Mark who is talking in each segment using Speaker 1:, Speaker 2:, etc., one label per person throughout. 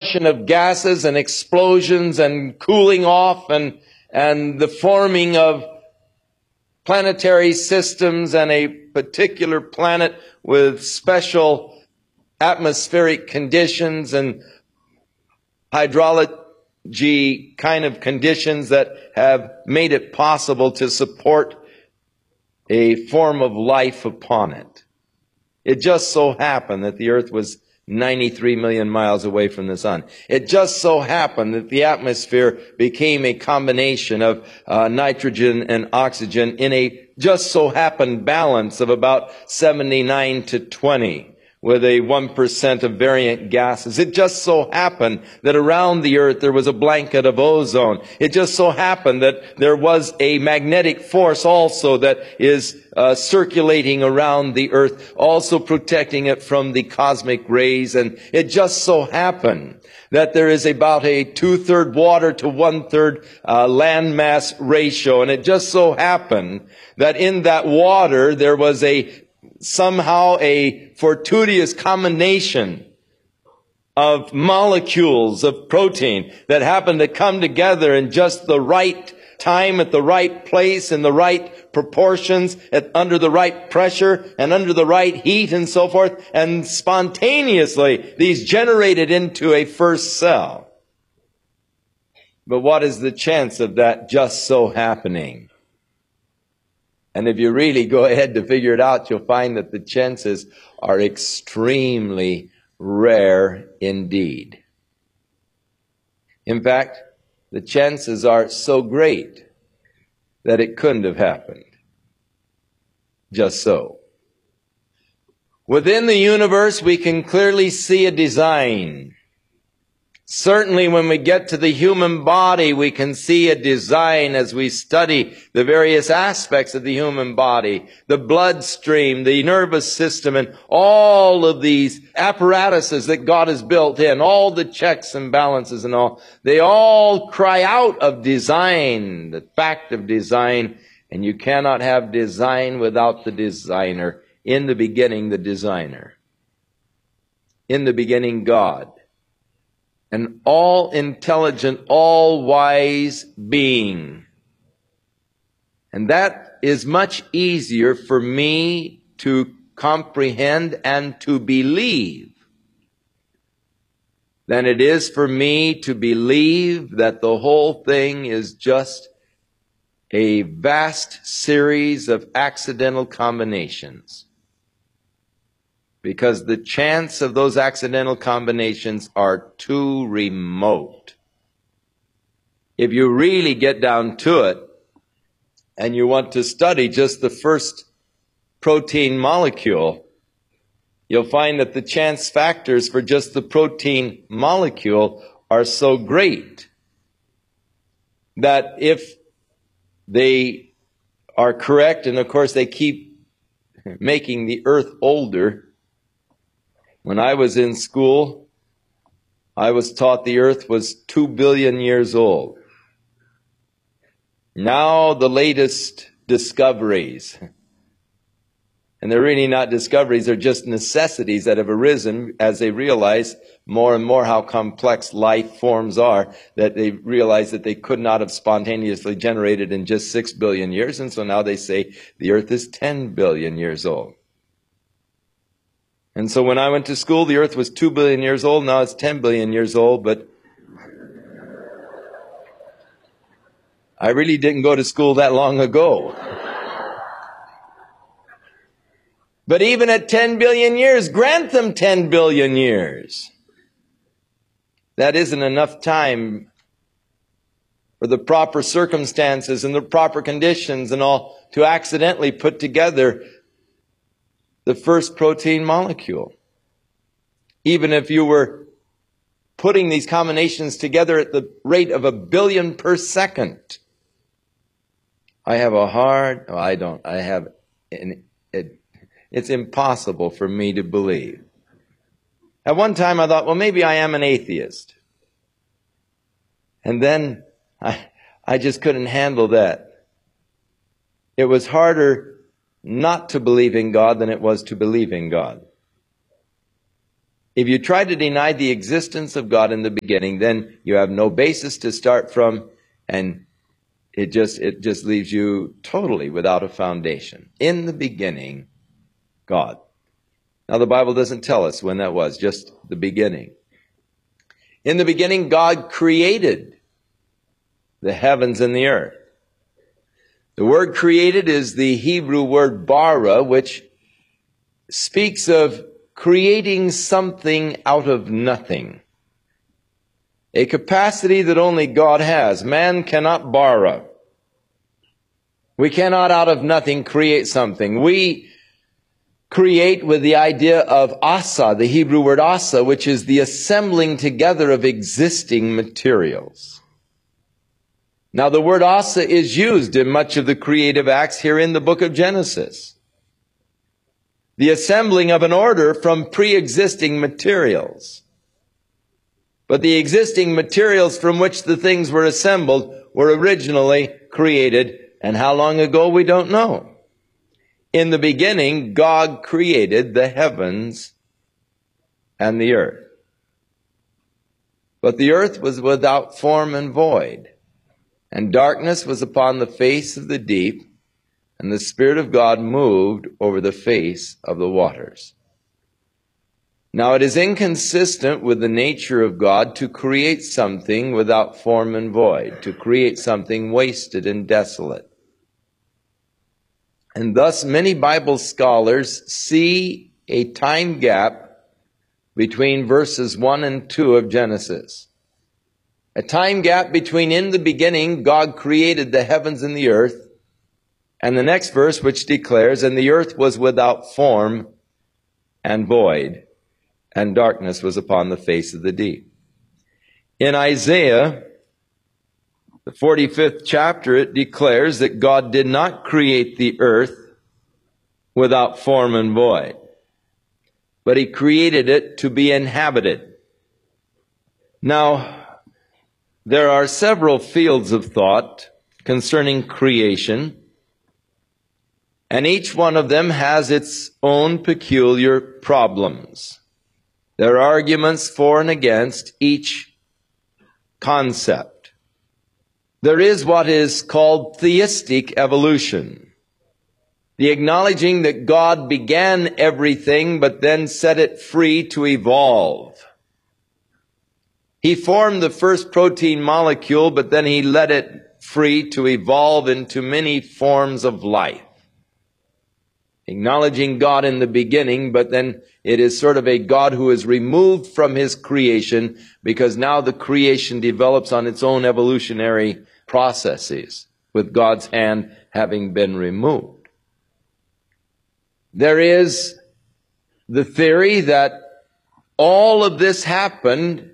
Speaker 1: combustion of gases and explosions and cooling off and the forming of planetary systems and a particular planet with special atmospheric conditions and hydrology kind of conditions that have made it possible to support a form of life upon it. It just so happened that the earth was 93 million miles away from the sun. It just so happened that the atmosphere became a combination of nitrogen and oxygen in a just so happened balance of about 79 to 20. With a 1% of variant gases. It just so happened that around the earth there was a blanket of ozone. It just so happened that there was a magnetic force also that is circulating around the earth, also protecting it from the cosmic rays. And it just so happened that there is about a 2/3 water to 1/3 landmass ratio. And it just so happened that in that water there was somehow a fortuitous combination of molecules of protein that happened to come together in just the right time, at the right place, in the right proportions, under the right pressure, and under the right heat, and so forth. And spontaneously, these generated into a first cell. But what is the chance of that just so happening? And if you really go ahead to figure it out, you'll find that the chances are extremely rare indeed. In fact, the chances are so great that it couldn't have happened. Just so. Within the universe, we can clearly see a design. Certainly when we get to the human body, we can see a design as we study the various aspects of the human body, the bloodstream, the nervous system, and all of these apparatuses that God has built in, all the checks and balances and all. They all cry out of design, the fact of design, and you cannot have design without the designer. In the beginning, the designer. In the beginning, God. An all-intelligent, all-wise being. And that is much easier for me to comprehend and to believe than it is for me to believe that the whole thing is just a vast series of accidental combinations. Because the chance of those accidental combinations are too remote. If you really get down to it, and you want to study just the first protein molecule, you'll find that the chance factors for just the protein molecule are so great that if they are correct, and of course they keep making the earth older. When I was in school, I was taught the earth was 2 billion years old. Now the latest discoveries, and they're really not discoveries, they're just necessities that have arisen as they realize more and more how complex life forms are, that they realize that they could not have spontaneously generated in just 6 billion years, and so now they say the earth is 10 billion years old. And so when I went to school, the earth was 2 billion years old. Now it's 10 billion years old. But I really didn't go to school that long ago. But even at 10 billion years, grant them 10 billion years. That isn't enough time for the proper circumstances and the proper conditions and all to accidentally put together the first protein molecule. Even if you were putting these combinations together at the rate of 1 billion per second. It's impossible for me to believe. At one time I thought, well, maybe I am an atheist. And then I just couldn't handle that. It was harder not to believe in God than it was to believe in God. If you try to deny the existence of God in the beginning, then you have no basis to start from, and it just leaves you totally without a foundation. In the beginning, God. Now the Bible doesn't tell us when that was, just the beginning. In the beginning, God created the heavens and the earth. The word created is the Hebrew word bara, which speaks of creating something out of nothing. A capacity that only God has. Man cannot bara. We cannot out of nothing create something. We create with the idea of asa, the Hebrew word asa, which is the assembling together of existing materials. Now the word asa is used in much of the creative acts here in the book of Genesis. The assembling of an order from pre-existing materials. But the existing materials from which the things were assembled were originally created. And how long ago, we don't know. In the beginning, God created the heavens and the earth. But the earth was without form and void, and darkness was upon the face of the deep, and the Spirit of God moved over the face of the waters. Now it is inconsistent with the nature of God to create something without form and void, to create something wasted and desolate. And thus many Bible scholars see a time gap between verses 1 and 2 of Genesis. A time gap between in the beginning God created the heavens and the earth, and the next verse which declares, and the earth was without form and void, and darkness was upon the face of the deep. In Isaiah, the 45th chapter, it declares that God did not create the earth without form and void, but He created it to be inhabited. Now, there are several fields of thought concerning creation, and each one of them has its own peculiar problems. There are arguments for and against each concept. There is what is called theistic evolution, the acknowledging that God began everything but then set it free to evolve. He formed the first protein molecule, but then He let it free to evolve into many forms of life. Acknowledging God in the beginning, but then it is sort of a God who is removed from His creation, because now the creation develops on its own evolutionary processes, with God's hand having been removed. There is the theory that all of this happened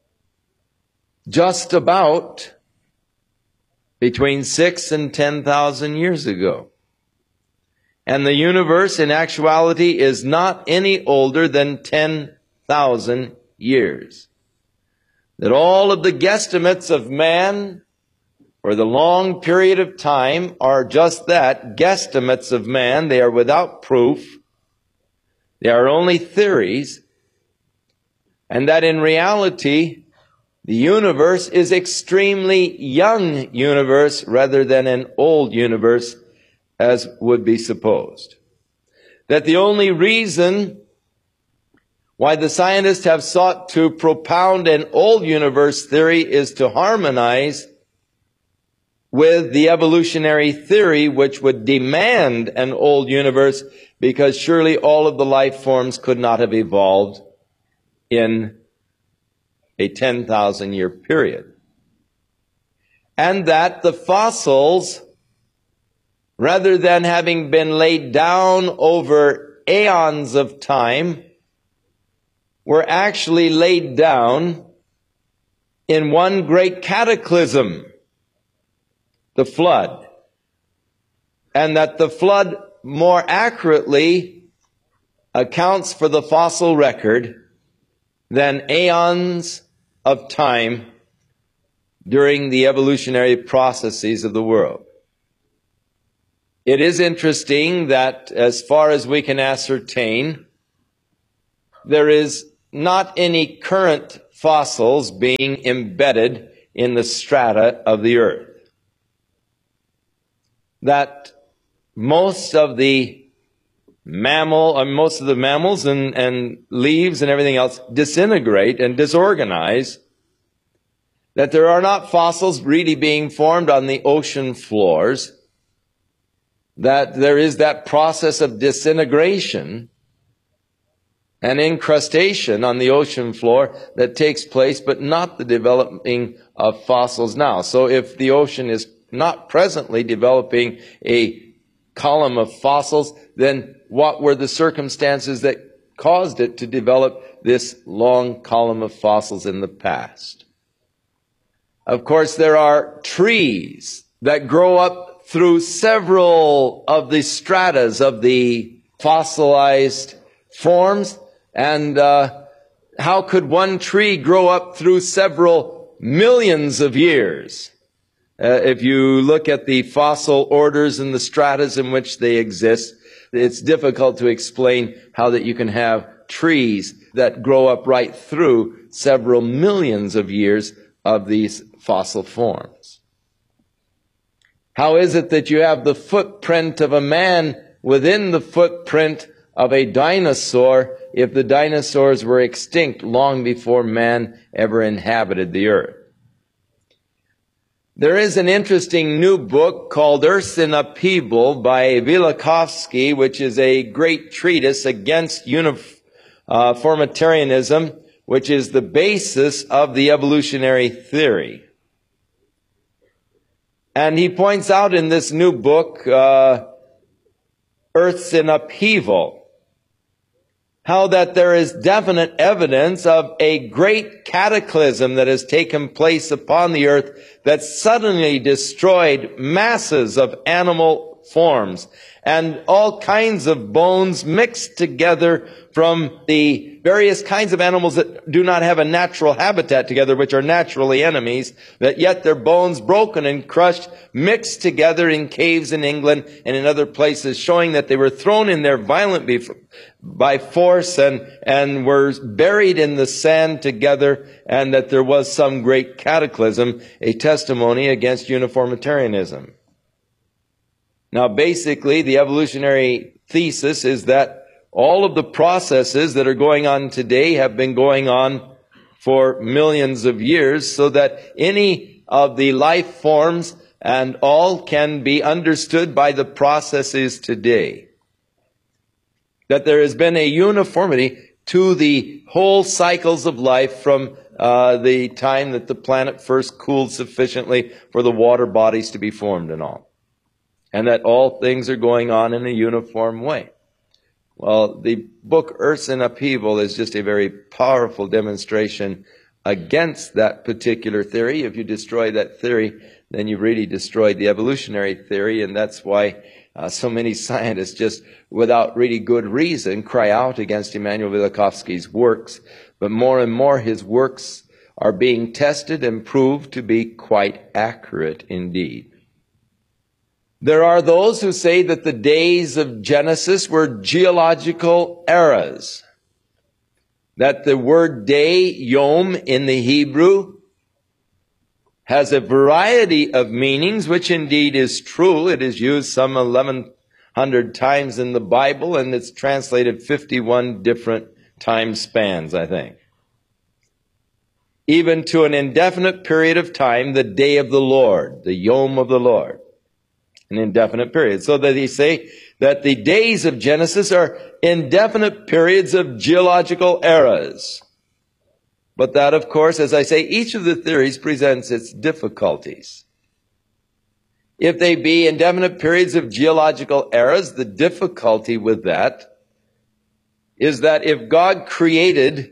Speaker 1: just about between 6,000 and 10,000 years ago. And the universe in actuality is not any older than 10,000 years. That all of the guesstimates of man for the long period of time are just that, guesstimates of man. They are without proof. They are only theories. And that in reality, the universe is extremely young universe rather than an old universe, as would be supposed. That the only reason why the scientists have sought to propound an old universe theory is to harmonize with the evolutionary theory, which would demand an old universe, because surely all of the life forms could not have evolved in a 10,000-year period. And that the fossils, rather than having been laid down over aeons of time, were actually laid down in one great cataclysm, the flood. And that the flood more accurately accounts for the fossil record than aeons of time during the evolutionary processes of the world. It is interesting that, as far as we can ascertain, there is not any current fossils being embedded in the strata of the earth. That most of the mammals and leaves and everything else disintegrate and disorganize, that there are not fossils really being formed on the ocean floors, that there is that process of disintegration and incrustation on the ocean floor that takes place, but not the developing of fossils now. So if the ocean is not presently developing a column of fossils, then what were the circumstances that caused it to develop this long column of fossils in the past? Of course, there are trees that grow up through several of the stratas of the fossilized forms. And how could one tree grow up through several millions of years? If you look at the fossil orders and the stratas in which they exist, it's difficult to explain how that you can have trees that grow up right through several millions of years of these fossil forms. How is it that you have the footprint of a man within the footprint of a dinosaur if the dinosaurs were extinct long before man ever inhabited the earth? There is an interesting new book called Earth in Upheaval by Velikovsky, which is a great treatise against uniformitarianism, which is the basis of the evolutionary theory. And he points out in this new book, Earth's in Upheaval, how that there is definite evidence of a great cataclysm that has taken place upon the earth that suddenly destroyed masses of animal forms and all kinds of bones mixed together from the various kinds of animals that do not have a natural habitat together, which are naturally enemies, that yet their bones broken and crushed, mixed together in caves in England and in other places, showing that they were thrown in there violently by force and were buried in the sand together, and that there was some great cataclysm, a testimony against uniformitarianism. Now, basically, the evolutionary thesis is that all of the processes that are going on today have been going on for millions of years, so that any of the life forms and all can be understood by the processes today. That there has been a uniformity to the whole cycles of life from the time that the planet first cooled sufficiently for the water bodies to be formed and all. And that all things are going on in a uniform way. Well, the book Earth in Upheaval is just a very powerful demonstration against that particular theory. If you destroy that theory, then you've really destroyed the evolutionary theory, and that's why so many scientists, just without really good reason, cry out against Immanuel Velikovsky's works. But more and more his works are being tested and proved to be quite accurate indeed. There are those who say that the days of Genesis were geological eras. That the word day, yom, in the Hebrew, has a variety of meanings, which indeed is true. It is used some 1,100 times in the Bible, and it's translated 51 different time spans, I think. Even to an indefinite period of time, the day of the Lord, the yom of the Lord. An indefinite period. So that he say that the days of Genesis are indefinite periods of geological eras. But that, of course, as I say, each of the theories presents its difficulties. If they be indefinite periods of geological eras, the difficulty with that is that if God created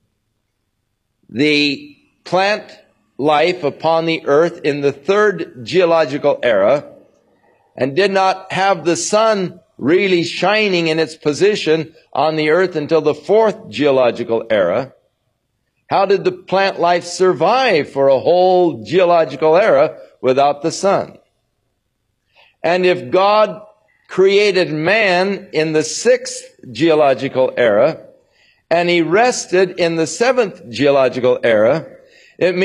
Speaker 1: the plant life upon the earth in the third geological era, and did not have the sun really shining in its position on the earth until the fourth geological era, how did the plant life survive for a whole geological era without the sun? And if God created man in the sixth geological era, and he rested in the seventh geological era. It